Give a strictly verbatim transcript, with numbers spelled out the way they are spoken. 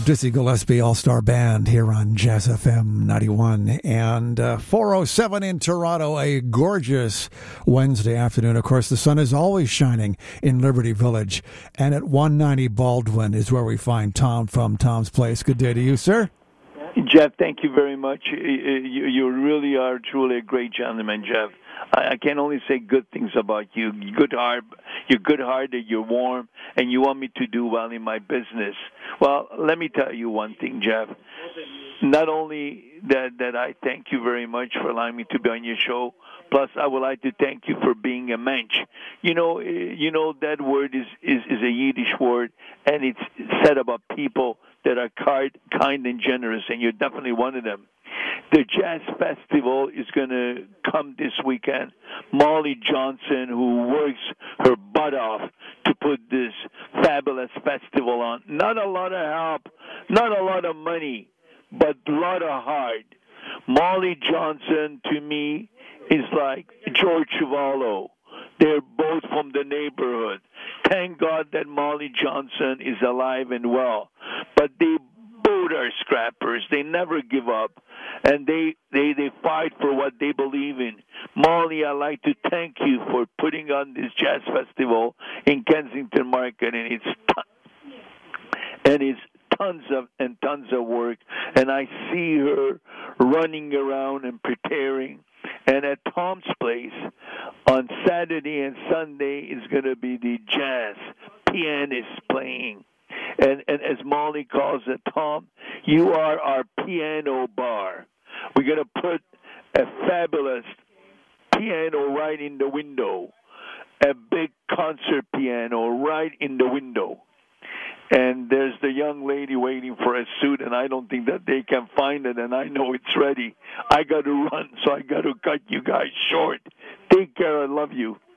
Dizzy Gillespie All-Star Band here on Jazz F M ninety-one and uh, four oh seven in Toronto, a gorgeous Wednesday afternoon. Of course, the sun is always shining in Liberty Village, and at one ninety Baldwin is where we find Tom from Tom's Place. Good day to you, sir. Jeff, thank you very much. You, you really are truly a great gentleman, Jeff. I can only say good things about you. Good heart, you're good-hearted, you're warm, and you want me to do well in my business. Well, let me tell you one thing, Jeff. Not only that, that I thank you very much for allowing me to be on your show, plus I would like to thank you for being a mensch. You know, you know that word is, is, is a Yiddish word, and it's said about people that are kind and generous, and you're definitely one of them. The Jazz Festival is going to come this weekend. Molly Johnson, who works her butt off to put this fabulous festival on. Not a lot of help, not a lot of money, but a lot of heart. Molly Johnson, to me, is like George Chivallo. They're both from the neighborhood. Thank God that Molly Johnson is alive and well. But they both are scrappers. They never give up. And they, they, they fight for what they believe in. Molly, I'd like to thank you for putting on this jazz festival in Kensington Market. And it's, t- and it's tons of and tons of work. And I see her running around and preparing. And at Tom's Place on Saturday and Sunday is going to be the jazz pianist playing. And, and as Molly calls it, Tom, you are our piano bar. We're going to put a fabulous piano right in the window, a big concert piano right in the window. And there's the young lady waiting for a suit, and I don't think that they can find it, and I know it's ready. I got to run, so I got to cut you guys short. Take care. I love you.